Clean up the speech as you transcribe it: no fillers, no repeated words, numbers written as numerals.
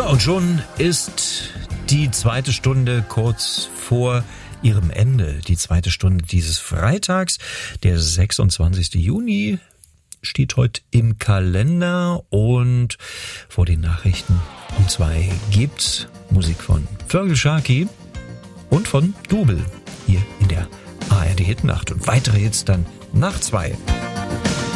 Und schon ist die zweite Stunde kurz vor ihrem Ende. Die zweite Stunde dieses Freitags, der 26. Juni, steht heute im Kalender. Und vor den Nachrichten um 2 gibt's Musik von Fergal Sharkey und von Double hier in der ARD Hitnacht. Und weitere Hits dann nach 2.